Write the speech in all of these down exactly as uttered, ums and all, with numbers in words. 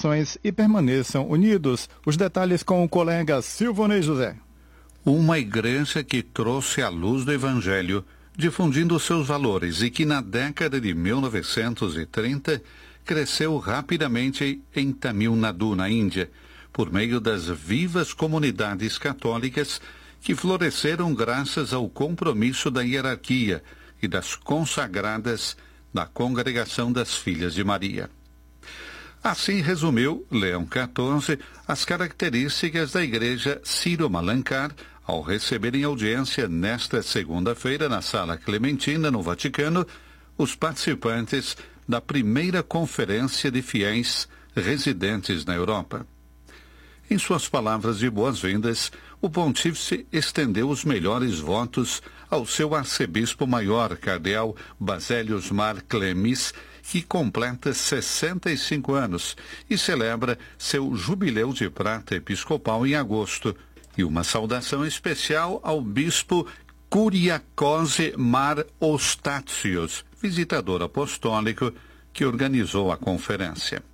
nações e permaneçam unidos. Os detalhes com o colega Silvonei José. Uma igreja que trouxe a luz do Evangelho, difundindo seus valores e que na década de mil novecentos e trinta cresceu rapidamente em Tamil Nadu, na Índia, por meio das vivas comunidades católicas que floresceram graças ao compromisso da hierarquia e das consagradas da Congregação das Filhas de Maria. Assim resumiu Leão quatorze as características da Igreja Sírio-Malankar ao receberem audiência nesta segunda-feira na Sala Clementina, no Vaticano, os participantes da primeira Conferência de Fiéis Residentes na Europa. Em suas palavras de boas-vindas, o pontífice estendeu os melhores votos ao seu arcebispo maior, cardeal Baselius Mar Clemis, que completa sessenta e cinco anos e celebra seu jubileu de prata episcopal em agosto, e uma saudação especial ao bispo Kyriakos Mar Ostátios, visitador apostólico, que organizou a conferência.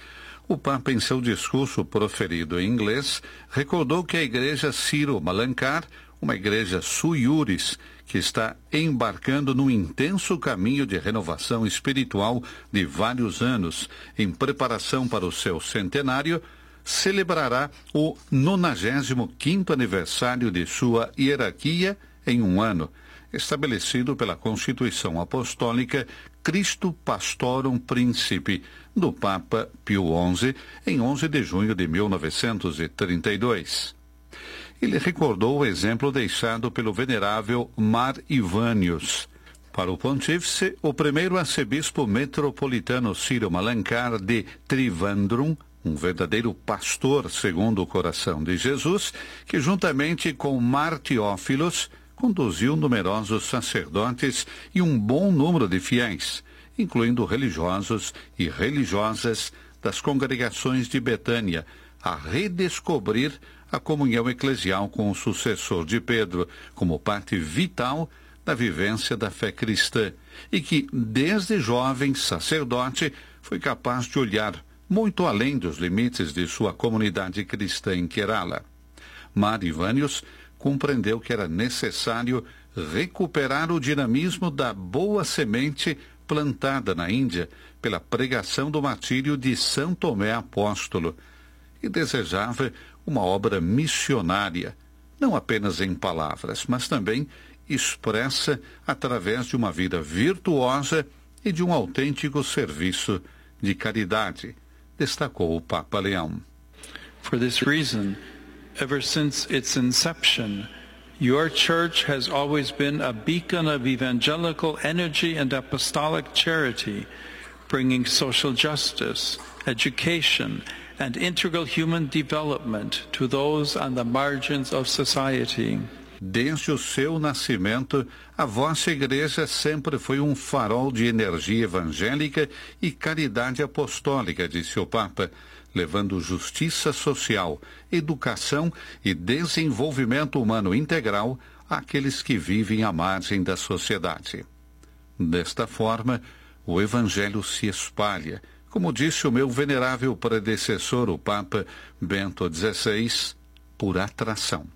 O Papa, em seu discurso proferido em inglês, recordou que a Igreja Sírio-Malankar, uma igreja sui iuris, que está embarcando num intenso caminho de renovação espiritual de vários anos, em preparação para o seu centenário, celebrará o nonagésimo quinto aniversário de sua hierarquia em um ano, estabelecido pela Constituição Apostólica Christo Pastorum Principi, do Papa Pio onze, em onze de junho de mil novecentos e trinta e dois. Ele recordou o exemplo deixado pelo venerável Mar Ivânios. Para o pontífice, o primeiro arcebispo metropolitano Sírio-Malankar de Trivandrum, um verdadeiro pastor segundo o coração de Jesus, que juntamente com Mar Teófilos conduziu numerosos sacerdotes e um bom número de fiéis, incluindo religiosos e religiosas das congregações de Betânia, a redescobrir a comunhão eclesial com o sucessor de Pedro, como parte vital da vivência da fé cristã, e que, desde jovem sacerdote, foi capaz de olhar muito além dos limites de sua comunidade cristã em Kerala. Mar Ivânios compreendeu que era necessário recuperar o dinamismo da boa semente plantada na Índia pela pregação do martírio de São Tomé Apóstolo, e desejava uma obra missionária, não apenas em palavras, mas também expressa através de uma vida virtuosa e de um autêntico serviço de caridade, destacou o Papa Leão. For this reason, ever since its inception, your church has always been a beacon of evangelical energy and apostolic charity, bringing social justice, education, and integral human development to those on the margins of society. Desde o seu nascimento, a vossa igreja sempre foi um farol de energia evangélica e caridade apostólica, disse o Papa, levando justiça social, educação e desenvolvimento humano integral àqueles que vivem à margem da sociedade. Desta forma, o Evangelho se espalha, como disse o meu venerável predecessor, o Papa Bento dezesseis, por atração.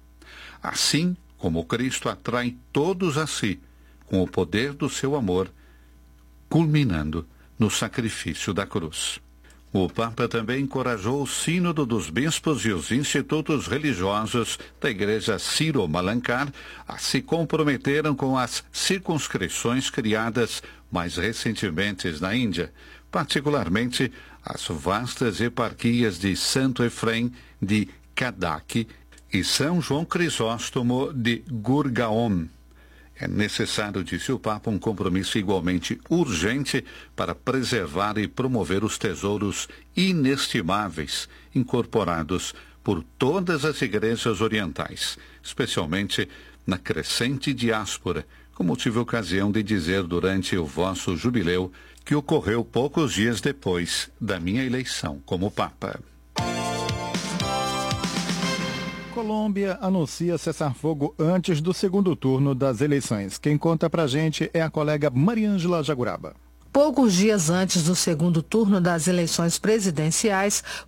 Assim como Cristo atrai todos a si, com o poder do seu amor, culminando no sacrifício da cruz. O Papa também encorajou o Sínodo dos Bispos e os institutos religiosos da Igreja Sírio-Malankar a se comprometeram com as circunscrições criadas mais recentemente na Índia, particularmente as vastas eparquias de Santo Efrém de Kadak e São João Crisóstomo de Gurgaon. É necessário, disse o Papa, um compromisso igualmente urgente para preservar e promover os tesouros inestimáveis incorporados por todas as igrejas orientais, especialmente na crescente diáspora, como tive ocasião de dizer durante o vosso jubileu, que ocorreu poucos dias depois da minha eleição como Papa. Colômbia anuncia cessar-fogo antes do segundo turno das eleições. Quem conta pra gente é a colega Mariângela Jaguraba. Poucos dias antes do segundo turno das eleições presidenciais,